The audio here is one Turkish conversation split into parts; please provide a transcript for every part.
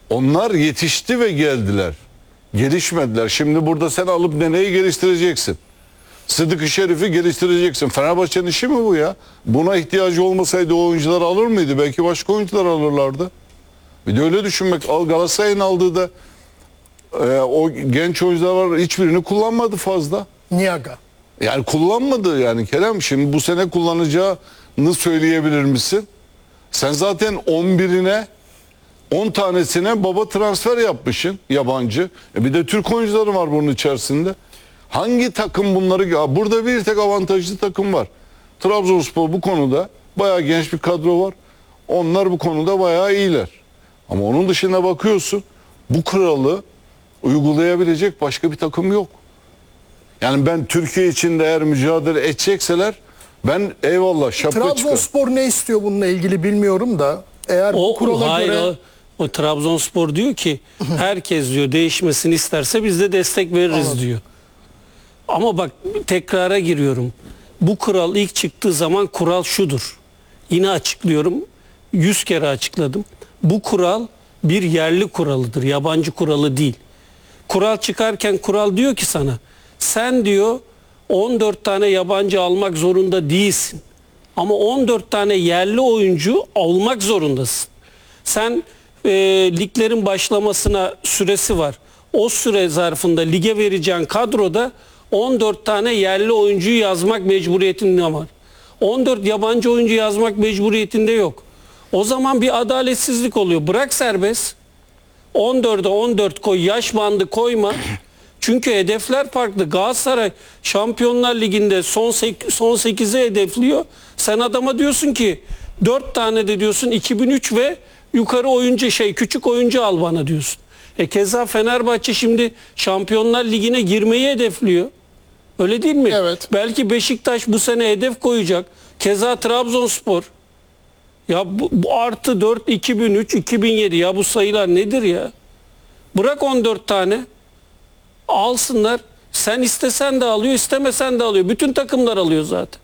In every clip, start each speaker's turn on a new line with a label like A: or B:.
A: Onlar yetişti ve geldiler. Gelişmediler. Şimdi burada sen alıp neneyi geliştireceksin. Sıdık-ı Şerif'i geliştireceksin. Fenerbahçe'nin işi mi bu ya? Buna ihtiyacı olmasaydı o oyuncular alır mıydı? Belki başka oyuncular alırlardı. Bir de öyle düşünmek. Galatasaray'ın aldığı da o genç oyuncular var. Hiçbirini kullanmadı fazla.
B: Niaga.
A: Yani kullanmadı yani Kerem. Şimdi bu sene kullanacağını söyleyebilir misin? Sen zaten 11'ine 10 tanesine baba transfer yapmışsın yabancı. Bir de Türk oyuncuları var bunun içerisinde. Hangi takım bunları... Burada bir tek avantajlı takım var. Trabzonspor bu konuda bayağı genç bir kadro var. Onlar bu konuda bayağı iyiler. Ama onun dışına bakıyorsun, bu kuralı uygulayabilecek başka bir takım yok. Yani ben Türkiye için de eğer mücadele edecekseler ben eyvallah şapka çıkar.
B: Trabzonspor ne istiyor bununla ilgili bilmiyorum da eğer bu kurala göre...
C: O Trabzonspor diyor ki herkes diyor değişmesini isterse biz de destek veririz diyor. Ama bak tekrara giriyorum. Bu kural ilk çıktığı zaman kural şudur. Yine açıklıyorum. 100 kere açıkladım. Bu kural bir yerli kuralıdır. Yabancı kuralı değil. Kural çıkarken kural diyor ki sana sen diyor 14 tane yabancı almak zorunda değilsin. Ama 14 tane yerli oyuncu almak zorundasın. Sen liglerin başlamasına süresi var. O süre zarfında lige vereceğin kadroda 14 tane yerli oyuncuyu yazmak mecburiyetinde var. 14 yabancı oyuncu yazmak mecburiyetinde yok. O zaman bir adaletsizlik oluyor. Bırak serbest. 14'e 14 koy, yaş bandı koyma. Çünkü hedefler farklı. Galatasaray Şampiyonlar Ligi'nde son 8'e hedefliyor. Sen adama diyorsun ki 4 tane de diyorsun 2003 ve yukarı oyuncu küçük oyuncu al bana diyorsun. Keza Fenerbahçe şimdi Şampiyonlar Ligi'ne girmeyi hedefliyor. Öyle değil mi?
B: Evet.
C: Belki Beşiktaş bu sene hedef koyacak. Keza Trabzonspor. Ya bu artı 4 2003 2007 ya bu sayılar nedir ya? Bırak 14 tane. Alsınlar. Sen istesen de alıyor, istemesen de alıyor. Bütün takımlar alıyor zaten.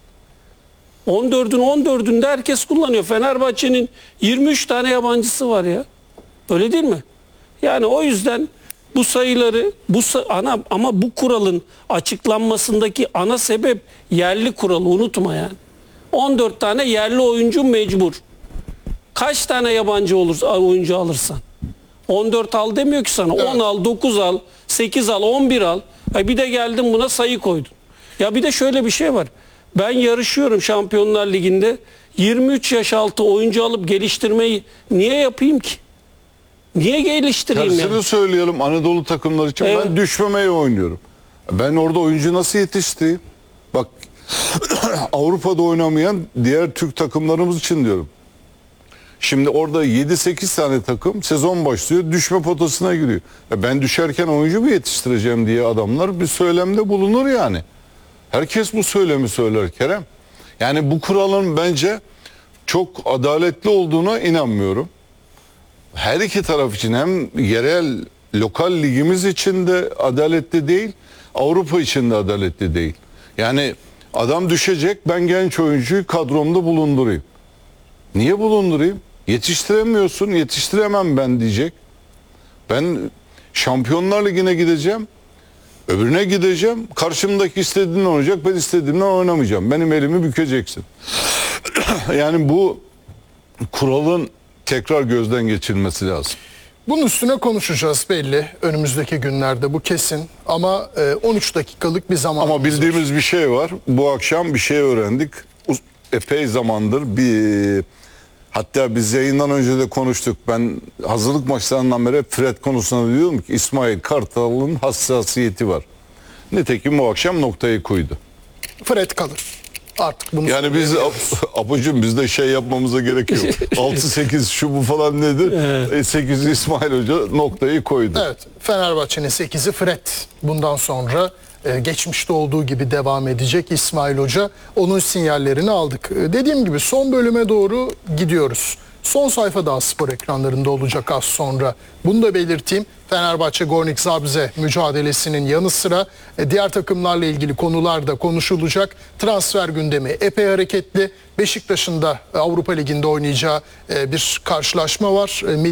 C: 14'ünde herkes kullanıyor. Fenerbahçe'nin 23 tane yabancısı var ya. Öyle değil mi? Yani o yüzden bu sayıları ama bu kuralın açıklanmasındaki ana sebep yerli kuralı unutma yani. 14 tane yerli oyuncu mecbur. Kaç tane yabancı oyuncu alırsan. 14 al demiyor ki sana. Evet. 10 al, 9 al, 8 al, 11 al. Bir de geldin buna sayı koydun. Ya bir de şöyle bir şey var. Ben yarışıyorum Şampiyonlar Ligi'nde. 23 yaş altı oyuncu alıp geliştirmeyi niye yapayım ki? Niye geliştireyim
A: Tersini
C: yani?
A: söyleyelim Anadolu takımları için. Evet. Ben düşmemeye oynuyorum. Ben orada oyuncu nasıl yetiştireyim? Bak Avrupa'da oynamayan diğer Türk takımlarımız için diyorum. Şimdi orada 7-8 tane takım sezon başlıyor düşme potasına giriyor. Ben düşerken oyuncu mu yetiştireceğim diye adamlar bir söylemde bulunur yani. Herkes bu söylemi söyler Kerem. Yani bu kuralın bence çok adaletli olduğuna inanmıyorum. Her iki taraf için hem yerel lokal ligimiz için de adaletli değil, Avrupa için de adaletli değil. Yani adam düşecek, ben genç oyuncuyu kadromda bulundurayım. Niye bulundurayım? Yetiştiremiyorsun, yetiştiremem ben diyecek. Ben Şampiyonlar Ligi'ne gideceğim, öbürüne gideceğim. Karşımdaki istediğinden oynayacak, ben istediğimden oynamayacağım. Benim elimi bükeceksin. Yani bu kuralın tekrar gözden geçirilmesi lazım.
B: Bunun üstüne konuşacağız belli önümüzdeki günlerde, bu kesin. Ama 13 dakikalık bir zaman.
A: Ama bildiğimiz bir şey var. Bu akşam bir şey öğrendik. Epey zamandır hatta biz yayından önce de konuştuk. Ben hazırlık maçlarından beri Fred konusunda diyorum ki İsmail Kartal'ın hassasiyeti var. Nitekim bu akşam noktayı koydu.
B: Fred kalır. Artık bunu
A: yani biz abucum bizde şey yapmamıza gerek yok. 6-8 şu bu falan nedir? Evet. 8 İsmail Hoca noktayı koydu.
B: Evet. Fenerbahçe'nin 8'i Fred. Bundan sonra geçmişte olduğu gibi devam edecek İsmail Hoca. Onun sinyallerini aldık. Dediğim gibi son bölüme doğru gidiyoruz. Son sayfa daha spor ekranlarında olacak az sonra. Bunu da belirteyim. Fenerbahçe Gornik Zabrze mücadelesinin yanı sıra diğer takımlarla ilgili konular da konuşulacak. Transfer gündemi epey hareketli. Beşiktaş'ın da Avrupa Ligi'nde oynayacağı bir karşılaşma var.